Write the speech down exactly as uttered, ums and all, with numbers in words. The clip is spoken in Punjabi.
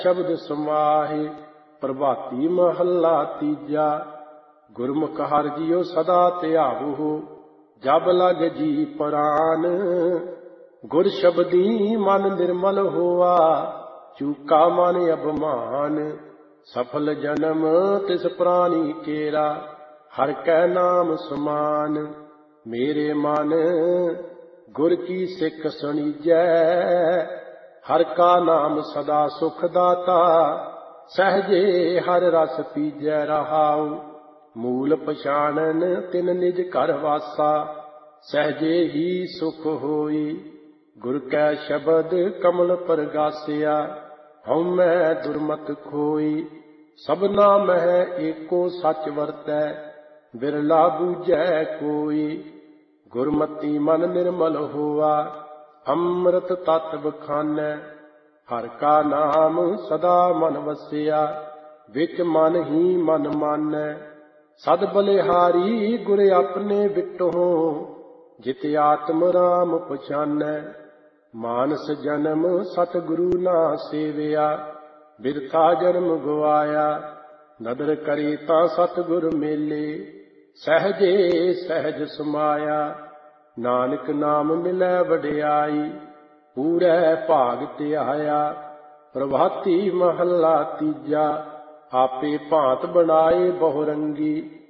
ਸ਼ਬਦ ਸਮਾਹੇ ਪ੍ਰਭਾਤੀ ਮਹੱਲਾ ਤੀਜਾ। ਗੁਰਮੁਖ ਹਰਿ ਜੀਉ ਸਦਾ ਧਿਆਵਹੁ, ਜਬ ਲਗ ਜੀ ਪ੍ਰਾਨ। ਗੁਰ ਸ਼ਬਦੀ ਮਨ ਨਿਰਮਲ ਹੋਆ, ਚੂਕਾ ਮਨ ਅਭਿਮਾਨ। ਸਫਲ ਜਨਮ ਤਿਸ ਪ੍ਰਾਣੀ ਕੇਰਾ, ਹਰਿ ਕੈ ਨਾਮ ਸਮਾਨ। ਮੇਰੇ ਮਨ ਗੁਰ ਕੀ ਸਿੱਖ ਸੁਣੀਜੈ, ਹਰਿ ਕਾ ਨਾਮ ਸਦਾ ਸੁਖ ਦਾਤਾ। ਸਹਜੇ ਹਰਿ ਰਸ ਪੀਜੈ ਰਹਾਉ, ਮੂਲ ਪਛਾਣਨ ਤਿਨ ਨਿਜ ਘਰ ਵਾਸਾ। ਸਹਜੇ ਹੀ ਸੁਖ ਹੋਈ, ਗੁਰ ਕੈ ਸ਼ਬਦ ਕਮਲ ਪਰਗਾਸਿਆ। ਹਉਮੈ ਦੁਰਮਤ ਖੋਈ, ਸਭਨਾ ਮਹਿ ਏਕੋ ਸੱਚ ਵਰਤੈ। ਬਿਰਲਾ ਬੂਝੈ ਕੋਈ, ਗੁਰਮਤੀ ਮਨ ਨਿਰਮਲ ਹੋਆ। ਅੰਮ੍ਰਿਤ ਤਤ ਬਖਾਨੈ, ਹਰਿ ਕਾ ਨਾਮ ਸਦਾ ਮਨ ਵਸਿਆ। ਵਿੱਚ ਮਨ ਹੀ ਮਨ ਮਾਨੈ, ਸਦ ਬਲਿਹਾਰੀ ਗੁਰ ਆਪਣੇ ਬਿਟਹੁ। ਜਿਤ ਆਤਮ ਰਾਮ ਪਛਾਨੈ, ਮਾਨਸ ਜਨਮ ਸਤਿਗੁਰੂ ਨਾ ਸੇਵਿਆ। ਬਿਰਥਾ ਜਨਮ ਗਵਾਇਆ, ਨਦਰ ਕਰੇ ਤਾਂ ਸਤਿਗੁਰ ਮੇਲੇ। ਸਹਜੇ ਸਹਿਜ ਸਮਾਇਆ, ਨਾਨਕ ਨਾਮ ਮਿਲੈ ਵਡਿਆਈ। ਪੂਰੈ ਭਾਗ ਧਿਆਇਆ, ਪ੍ਰਭਾਤੀ ਮਹੱਲਾ ਤੀਜਾ। ਆਪੇ ਭਾਂਤ ਬਣਾਏ ਬਹੁ ਰੰਗੀ,